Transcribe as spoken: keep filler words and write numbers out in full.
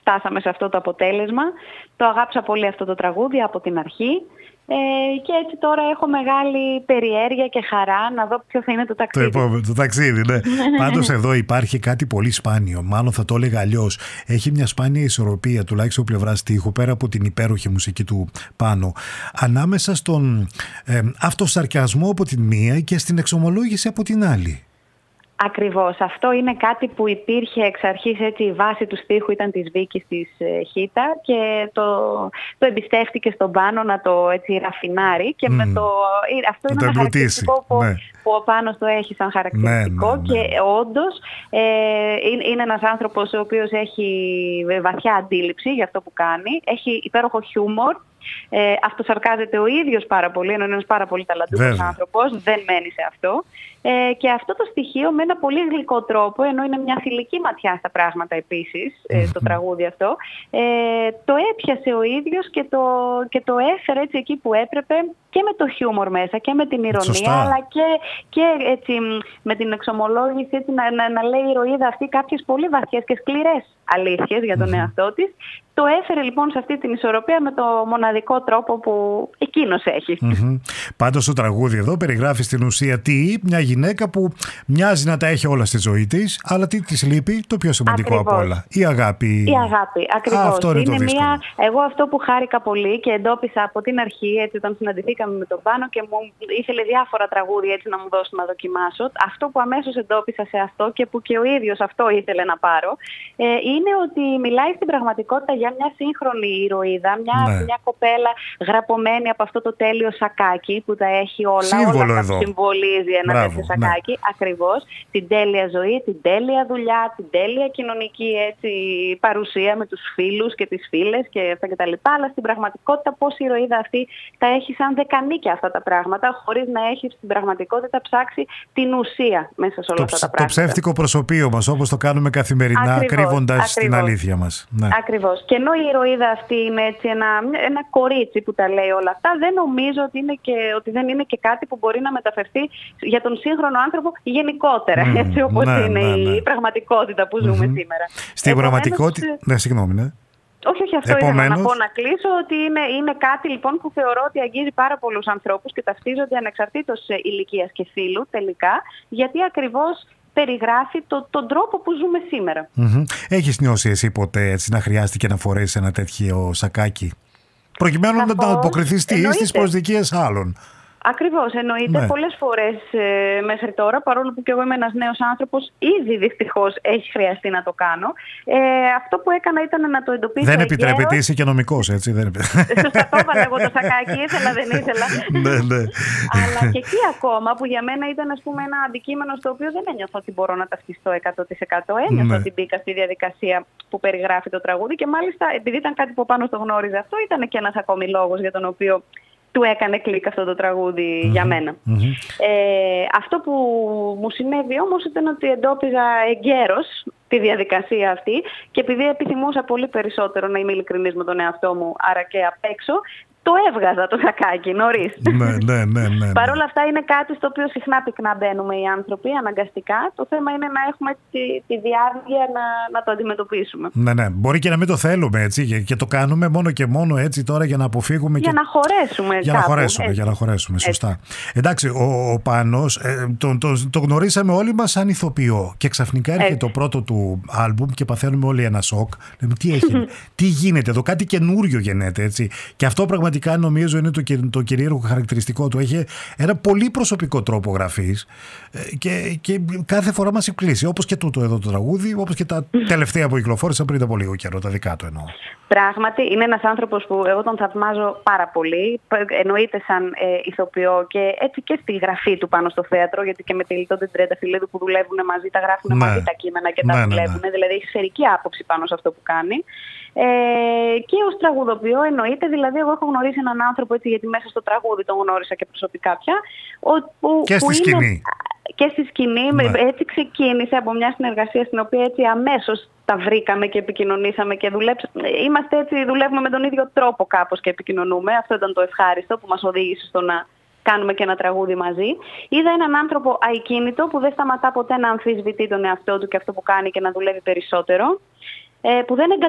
φτάσαμε σε αυτό το αποτέλεσμα. Το αγάπησα πολύ αυτό το τραγούδι από την αρχή. Ε, και έτσι τώρα έχω μεγάλη περιέργεια και χαρά να δω ποιο θα είναι το ταξίδι. Το επόμενο, το ταξίδι, ναι. Πάντως εδώ υπάρχει κάτι πολύ σπάνιο. Μάλλον θα το έλεγα αλλιώς. Έχει μια σπάνια ισορροπία, τουλάχιστον πλευρά στίχου, πέρα από την υπέροχη μουσική του Πάνο, ανάμεσα στον ε, αυτοσαρκιασμό από την μία και στην εξομολόγηση από την άλλη. Ακριβώς. Αυτό είναι κάτι που υπήρχε εξ αρχής, έτσι, η βάση του στίχου ήταν της Βίκης της ε, Χίτα και το, το εμπιστεύτηκε στον Πάνο να το, έτσι, ραφινάρει και mm. με το, αυτό είναι ένα χαρακτηριστικό που, ναι. που ο Πάνος το έχει σαν χαρακτηριστικό, ναι, ναι, ναι. Και όντως ε, είναι, είναι ένας άνθρωπος ο οποίος έχει βαθιά αντίληψη για αυτό που κάνει, έχει υπέροχο χιούμορ. Ε, αυτοσαρκάζεται ο ίδιος πάρα πολύ, ενώ είναι ένας πάρα πολύ ταλαντούχος άνθρωπος, δεν μένει σε αυτό. Ε, και αυτό το στοιχείο με ένα πολύ γλυκό τρόπο, ενώ είναι μια θηλυκή ματιά στα πράγματα επίσης, ε, το τραγούδι αυτό, ε, το έπιασε ο ίδιος και το, και το έφερε έτσι εκεί που έπρεπε, και με το χιούμορ μέσα και με την ηρωνία, σωστά. Αλλά και, και έτσι, με την εξομολόγηση, έτσι, να, να, να λέει η ηρωίδα αυτή κάποιες πολύ βαθιές και σκληρές αλήθειες για τον mm-hmm. εαυτό της. Το έφερε λοιπόν σε αυτή την ισορροπία με το μοναδικό τρόπο που εκείνος έχει. Mm-hmm. Πάντως το τραγούδι εδώ περιγράφει στην ουσία τι, μια γυναίκα που μοιάζει να τα έχει όλα στη ζωή της, αλλά τι της λείπει, το πιο σημαντικό από όλα. Η αγάπη. Η αγάπη, ακριβώς. Α, αυτό είναι, είναι το μια, εγώ αυτό που χάρηκα πολύ και εντόπισα από την αρχή, έτσι, όταν συναντηθήκαμε με τον Πάνο και μου ήθελε διάφορα τραγούδια έτσι να μου δώσει να δοκιμάσω. Αυτό που αμέσως εντόπισα σε αυτό και που και ο ίδιος αυτό ήθελε να πάρω, ε, είναι ότι μιλάει στην πραγματικότητα για μια σύγχρονη ηρωίδα, μια, ναι. μια κοπέλα γραπωμένη από αυτό το τέλειο σακάκι που τα έχει όλα. Σύμβολο όλα εδώ. Συμβολίζει ένα Μπράβο, τέτοιο σακάκι, ναι. Ακριβώς. Την τέλεια ζωή, την τέλεια δουλειά, την τέλεια κοινωνική, έτσι, παρουσία με τους φίλους και τις φίλες και αυτά και τα λοιπά. Αλλά στην πραγματικότητα πώς η ηρωίδα αυτή τα έχει σαν δεκανίκια αυτά τα πράγματα, χωρίς να έχει στην πραγματικότητα ψάξει την ουσία μέσα σε όλα το, αυτά τα πράγματα. Το ψεύτικο προσωπείο μας, όπως το κάνουμε καθημερινά, ακριβώς, κρύβοντας την αλήθεια μας. Ναι. Ακριβώς. Και ενώ η ηρωίδα αυτή είναι έτσι ένα, ένα κορίτσι που τα λέει όλα αυτά, δεν νομίζω ότι, είναι και, ότι δεν είναι και κάτι που μπορεί να μεταφερθεί για τον σύγχρονο άνθρωπο γενικότερα, mm, έτσι όπως ναι, είναι ναι, ναι. η πραγματικότητα που ζούμε mm-hmm. σήμερα. Στην πραγματικότητα... Ναι, συγγνώμη, ναι. Όχι, όχι, αυτό Επομένως... ήθελα να πω, να κλείσω, ότι είναι, είναι κάτι λοιπόν που θεωρώ ότι αγγίζει πάρα πολλούς ανθρώπους και ταυτίζονται ανεξαρτήτως ηλικίας και φύλου τελικά, γιατί ακριβώς περιγράφει το, τον τρόπο που ζούμε σήμερα. Mm-hmm. Έχεις νιώσει εσύ ποτέ έτσι να χρειάστηκε να φορέσεις ένα τέτοιο σακάκι, προκειμένου Καθώς... να αποκριθείς στις προσδοκίες άλλων? Ακριβώς, εννοείται. Ναι. Πολλές φορές ε, μέχρι τώρα, παρόλο που και εγώ είμαι ένας νέος άνθρωπος, ήδη δυστυχώς έχει χρειαστεί να το κάνω. Ε, αυτό που έκανα ήταν να το εντοπίσω. Δεν επιτρέπεται, είσαι και νομικός, έτσι. Δεν Σωστά, το έβαλα εγώ το σακάκι, ήθελα, δεν ήθελα. Ναι, ναι. Αλλά και εκεί ακόμα, που για μένα ήταν, ας πούμε, ένα αντικείμενο στο οποίο δεν ένιωθα ότι μπορώ να ταυτιστώ εκατό τοις εκατό. Ένιωθα ναι. ότι μπήκα στη διαδικασία που περιγράφει το τραγούδι και μάλιστα, επειδή ήταν κάτι που πάνω στο γνώριζε αυτό, ήταν και ένας ακόμη λόγος για τον οποίο του έκανε κλικ αυτό το τραγούδι mm-hmm. για μένα. Mm-hmm. Ε, αυτό που μου συνέβη όμως ήταν ότι εντόπιζα εγκαίρως τη διαδικασία αυτή και επειδή επιθυμούσα πολύ περισσότερο να είμαι ειλικρινής με τον εαυτό μου, άρα και απ' έξω, το έβγαζα το σακάκι νωρίς. Ναι, ναι, ναι, ναι, ναι. Παρ' όλα αυτά είναι κάτι στο οποίο συχνά πυκνά μπαίνουμε οι άνθρωποι αναγκαστικά. Το θέμα είναι να έχουμε τη, τη διάρκεια να, να το αντιμετωπίσουμε. Ναι, ναι. Μπορεί και να μην το θέλουμε έτσι και το κάνουμε μόνο και μόνο έτσι τώρα για να αποφύγουμε. Για και... να χωρέσουμε. Για κάπου, να χωρέσουμε, έτσι. για να χωρέσουμε, σωστά. Έτσι. Εντάξει, ο, ο Πάνος ε, τον το, το γνωρίσαμε όλοι μας σαν ηθοποιό και ξαφνικά έρχεται το πρώτο του άλμπουμ και παθαίνουμε όλοι ένα σοκ. Λέμε τι έχει, τι γίνεται εδώ, κάτι καινούριο γεννέται έτσι. Και αυτό πραγματικά νομίζω είναι το, το κυρίαρχο χαρακτηριστικό του. Έχει ένα πολύ προσωπικό τρόπο γραφής και, και κάθε φορά μας εκπλήσει. Όπως και τούτο εδώ το τραγούδι, όπως και τα τελευταία που κυκλοφόρησαν πριν από λίγο καιρό, τα δικά του εννοώ. Πράγματι, είναι ένας άνθρωπος που εγώ τον θαυμάζω πάρα πολύ. Εννοείται σαν ε, ηθοποιό και έτσι και στη γραφή του πάνω στο θέατρο, γιατί και με τη Λιτό την Τριανταφυλλίδου που δουλεύουν μαζί, τα γράφουν ναι. μαζί τα κείμενα και τα ναι, δουλεύουν. Ναι, ναι. Δηλαδή έχει σφαιρική άποψη πάνω σε αυτό που κάνει. Ε, και ως τραγουδοποιό εννοείται, δηλαδή εγώ έχω γνωρίσει έναν άνθρωπο έτσι, γιατί μέσα στο τραγούδι τον γνώρισα και προσωπικά πια. Που, και στη που σκηνή. Είναι, και στη σκηνή, ναι. έτσι ξεκίνησε από μια συνεργασία στην οποία έτσι αμέσως τα βρήκαμε και επικοινωνήσαμε και δουλέψαμε. Είμαστε έτσι, δουλεύουμε με τον ίδιο τρόπο κάπως και επικοινωνούμε. Αυτό ήταν το ευχάριστο που μας οδήγησε στο να κάνουμε και ένα τραγούδι μαζί. Είδα έναν άνθρωπο αικίνητο που δεν σταματά ποτέ να αμφισβητεί τον εαυτό του και αυτό που κάνει και να δουλεύει περισσότερο. Που δεν